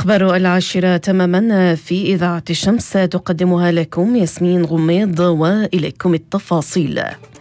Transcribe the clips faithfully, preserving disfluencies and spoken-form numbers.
أخبار العاشرة تماما في إذاعة الشمس تقدمها لكم ياسمين غميض، وإليكم التفاصيل.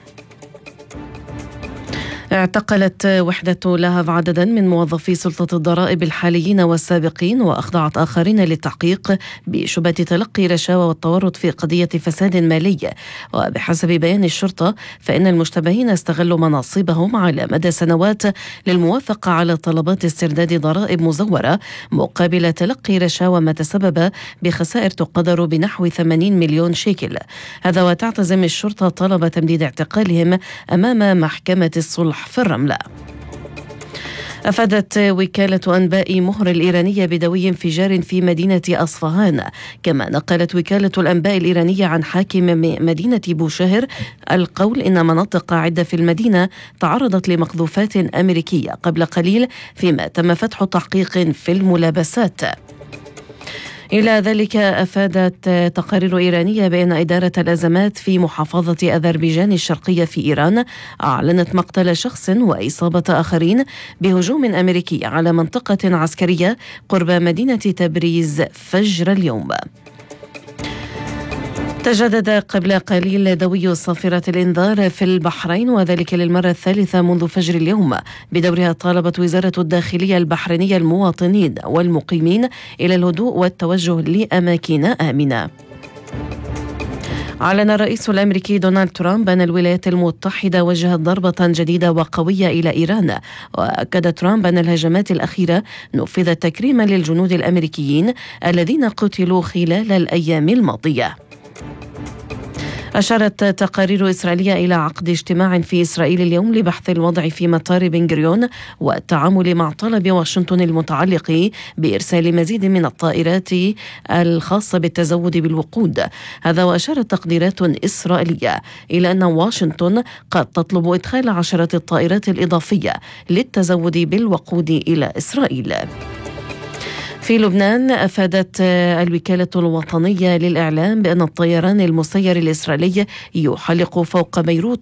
اعتقلت وحدة لهب عددا من موظفي سلطة الضرائب الحاليين والسابقين، وأخضعت آخرين للتحقيق بشبهة تلقي رشاوى والتورط في قضية فساد مالي. وبحسب بيان الشرطة فإن المشتبهين استغلوا مناصبهم على مدى سنوات للموافقة على طلبات استرداد ضرائب مزورة مقابل تلقي رشاوى، ما تسبب بخسائر تقدر بنحو ثمانين مليون شيكل. هذا وتعتزم الشرطة طلب تمديد اعتقالهم أمام محكمة الصلح في الرملة. أفادت وكالة أنباء مهر الإيرانية بدوي انفجار في مدينة أصفهان. كما نقلت وكالة الأنباء الإيرانية عن حاكم مدينة بوشهر القول إن مناطق عدة في المدينة تعرضت لمقذوفات أمريكية قبل قليل، فيما تم فتح تحقيق في الملابسات. إلى ذلك أفادت تقارير إيرانية بأن إدارة الأزمات في محافظة أذربيجان الشرقية في إيران أعلنت مقتل شخص وإصابة آخرين بهجوم أمريكي على منطقة عسكرية قرب مدينة تبريز فجر اليوم. تجدد قبل قليل دوي صافرة الإنذار في البحرين، وذلك للمرة الثالثة منذ فجر اليوم. بدورها طالبت وزارة الداخلية البحرينية المواطنين والمقيمين إلى الهدوء والتوجه لأماكن آمنة. أعلن الرئيس الأمريكي دونالد ترامب أن الولايات المتحدة وجهت ضربة جديدة وقوية إلى إيران. وأكد ترامب أن الهجمات الأخيرة نفذت تكريما للجنود الأمريكيين الذين قتلوا خلال الأيام الماضية. أشارت تقارير إسرائيلية إلى عقد اجتماع في إسرائيل اليوم لبحث الوضع في مطار بن غوريون والتعامل مع طلب واشنطن المتعلق بإرسال مزيد من الطائرات الخاصة بالتزود بالوقود. هذا وأشارت تقديرات إسرائيلية إلى أن واشنطن قد تطلب إدخال عشرات الطائرات الإضافية للتزود بالوقود إلى إسرائيل. في لبنان أفادت الوكالة الوطنية للإعلام بأن الطيران المسير الإسرائيلي يحلق فوق بيروت